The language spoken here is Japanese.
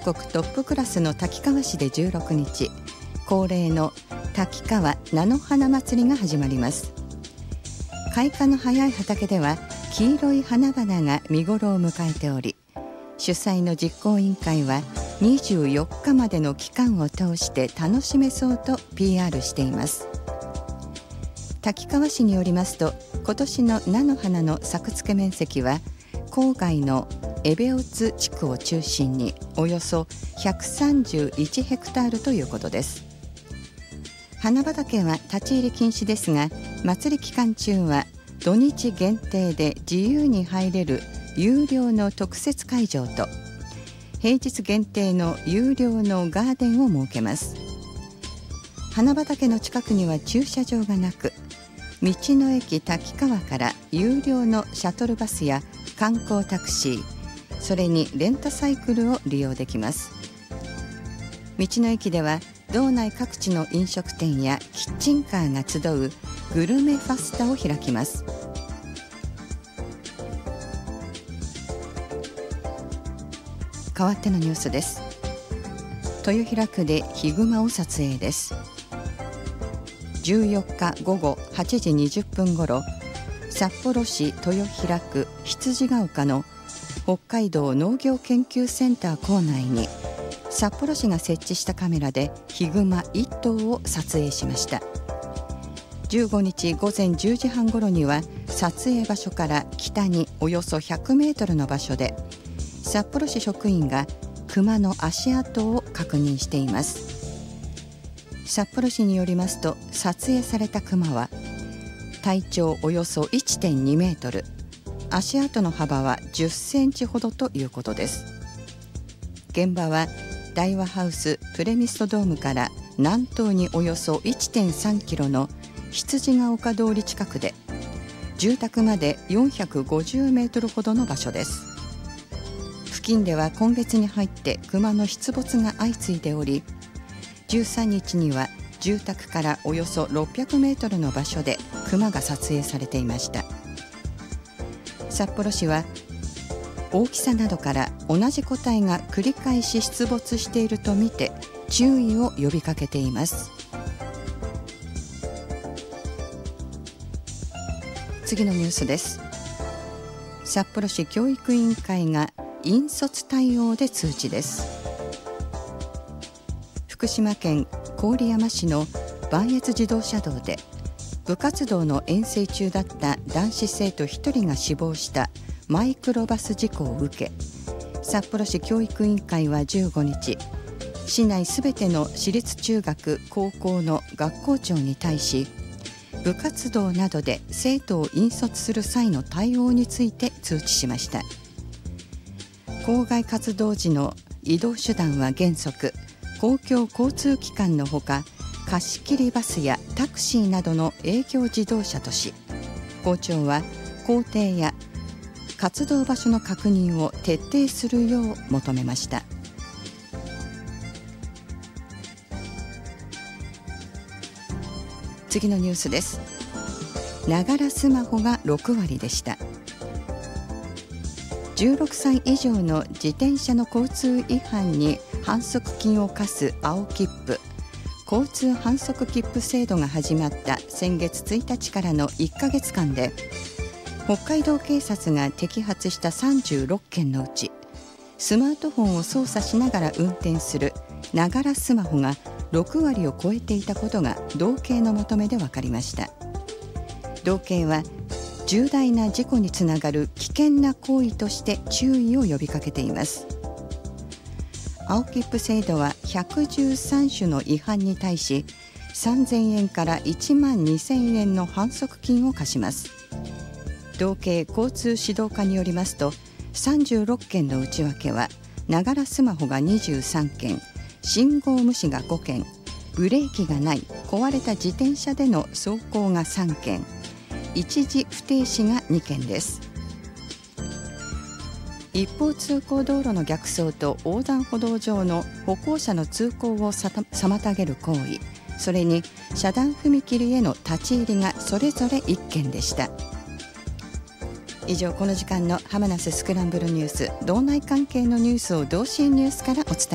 国トップクラスの滝川市で16日、恒例の滝川菜の花祭りが始まります。開花の早い畑では黄色い花々が見頃を迎えており、主催の実行委員会は24日までの期間を通して楽しめそうと PR しています。滝川市によりますと、今年の菜の花の作付面積は郊外の江部津地区を中心におよそ131ヘクタールということです。花畑は立ち入り禁止ですが、祭り期間中は土日限定で自由に入れる有料の特設会場と平日限定の有料のガーデンを設けます。花畑の近くには駐車場がなく、道の駅滝川から有料のシャトルバスや観光タクシー、それにレンタサイクルを利用できます。道の駅では道内各地の飲食店やキッチンカーが集うグルメファスタを開きます。代わってのニュースです。豊平区でヒグマを撮影です。14日午後8時20分ごろ、札幌市豊平区羊ヶ丘の北海道農業研究センター構内に札幌市が設置したカメラでヒグマ1頭を撮影しました。15日午前10時半ごろには撮影場所から北におよそ100メートルの場所で札幌市職員がクマの足跡を確認しています。札幌市によりますと、撮影されたクマは体長およそ 1.2 メートル、足跡の幅は10センチほどということです。現場は大和ハウスプレミストドームから南東におよそ 1.3 キロの羊ヶ丘通り近くで、住宅まで450メートルほどの場所です。付近では今月に入ってクマの出没が相次いでおり、13日には住宅からおよそ600メートルの場所でクマが撮影されていました。札幌市は大きさなどから同じ個体が繰り返し出没しているとみて注意を呼びかけています。次のニュースです。札幌市教育委員会が引率対応で通知です。福島県郡山市の磐越自動車道で部活動の遠征中だった男子生徒1人が死亡したマイクロバス事故を受け、札幌市教育委員会は15日、市内すべての私立中学・高校の学校長に対し、部活動などで生徒を引率する際の対応について通知しました。校外活動時の移動手段は原則公共交通機関のほか、貸し切りバスやタクシーなどの営業自動車とし、校長は校庭や活動場所の確認を徹底するよう求めました。次のニュースです。ながらスマホが6割でした。16歳以上の自転車の交通違反に反則金を課す青切符、交通反則切符制度が始まった先月1日からの1ヶ月間で、北海道警察が摘発した36件のうち、スマートフォンを操作しながら運転するながらスマホが6割を超えていたことが道警の求めで分かりました。道警は重大な事故につながる危険な行為として注意を呼びかけています。青切符制度は113種の違反に対し3000円から1万2000円の反則金を課します。道警交通指導課によりますと、36件の内訳はながらスマホが23件、信号無視が5件、ブレーキがない壊れた自転車での走行が3件、一時不停止が2件です。一方通行道路の逆走と横断歩道上の歩行者の通行を妨げる行為、それに遮断踏切への立ち入りがそれぞれ1件でした。以上、この時間の浜那須スクランブルニュース、道内関係のニュースを同心ニュースからお伝え